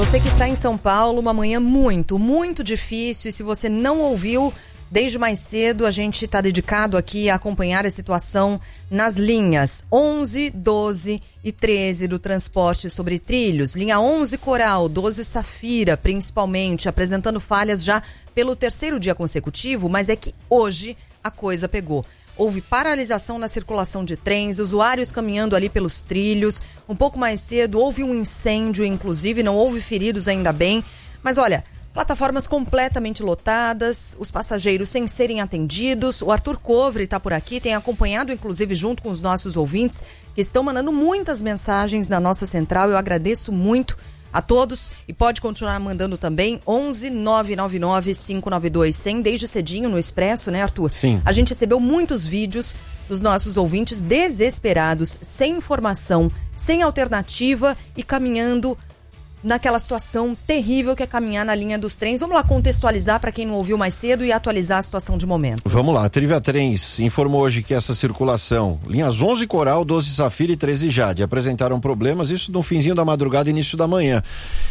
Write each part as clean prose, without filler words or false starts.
Você que está em São Paulo, uma manhã muito, muito difícil, e se você não ouviu, desde mais cedo a gente está dedicado aqui a acompanhar a situação nas linhas 11, 12 e 13 do transporte sobre trilhos. Linha 11 Coral, 12 Safira, principalmente, apresentando falhas já pelo terceiro dia consecutivo, mas é que hoje a coisa pegou. Houve paralisação na circulação de trens, usuários caminhando ali pelos trilhos. Um pouco mais cedo houve um incêndio, inclusive, não houve feridos, ainda bem. Mas olha, plataformas completamente lotadas, os passageiros sem serem atendidos. O Arthur Covre está por aqui, tem acompanhado, inclusive, junto com os nossos ouvintes, que estão mandando muitas mensagens na nossa central. Eu agradeço muito a todos e pode continuar mandando também 11 999 592 100 desde cedinho no Expresso, né, Arthur? Sim. A gente recebeu muitos vídeos dos nossos ouvintes desesperados, sem informação, sem alternativa e caminhando naquela situação terrível que é caminhar na linha dos trens. Vamos lá contextualizar para quem não ouviu mais cedo e atualizar a situação de momento. Vamos lá, a Trivia Trens informou hoje que essa circulação, linhas 11 Coral, 12 Safira e 13 Jade, apresentaram problemas, isso no finzinho da madrugada e início da manhã.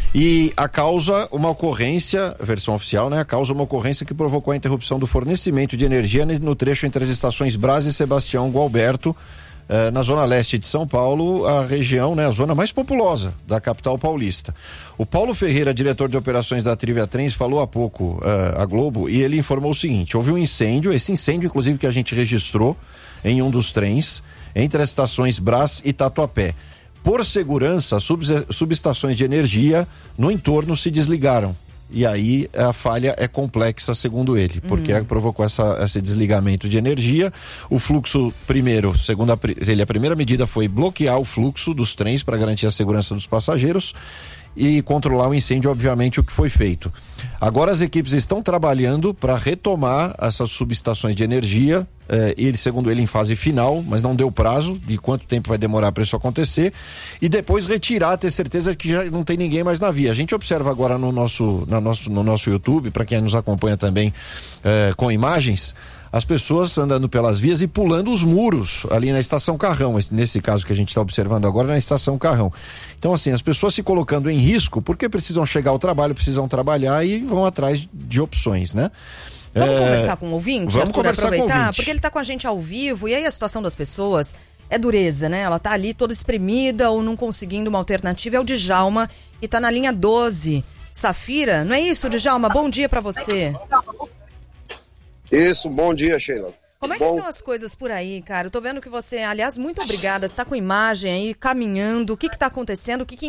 E a causa, uma ocorrência, versão oficial, né? A causa, uma ocorrência que provocou a interrupção do fornecimento de energia no trecho entre as estações Brás e Sebastião Gualberto, na zona leste de São Paulo, a região, né, a zona mais populosa da capital paulista. O Paulo Ferreira, diretor de operações da Trivia Trens, falou há pouco à Globo e ele informou o seguinte: houve um incêndio, esse incêndio inclusive que a gente registrou em um dos trens, entre as estações Brás e Tatuapé. Por segurança, subestações de energia no entorno se desligaram. E aí a falha é complexa, segundo ele, porque provocou esse desligamento de energia. O fluxo, primeiro, segundo ele, a primeira medida foi bloquear o fluxo dos trens para garantir a segurança dos passageiros e controlar o incêndio, obviamente, o que foi feito. Agora as equipes estão trabalhando para retomar essas subestações de energia, ele, segundo ele, em fase final, mas não deu prazo de quanto tempo vai demorar para isso acontecer, e depois retirar, ter certeza que já não tem ninguém mais na via. A gente observa agora no nosso YouTube, para quem nos acompanha também com imagens, as pessoas andando pelas vias e pulando os muros ali na Estação Carrão, nesse caso que a gente está observando agora, na Estação Carrão. Então, assim, as pessoas se colocando em risco porque precisam chegar ao trabalho, precisam trabalhar e vão atrás de opções, né? Vamos conversar com o ouvinte? Vamos Arthur, conversar aproveitar, com o ouvinte. porque ele está com a gente ao vivo e aí a situação das pessoas é dureza, né? Ela tá ali toda espremida ou não conseguindo uma alternativa. É o Djalma, que tá na linha 12 Safira, não é isso, Djalma? Bom dia para você. Isso, bom dia, Sheila. Como é que são as coisas por aí, cara? Eu tô vendo que você, aliás, muito obrigada, você tá com imagem aí, caminhando. O que tá acontecendo? O que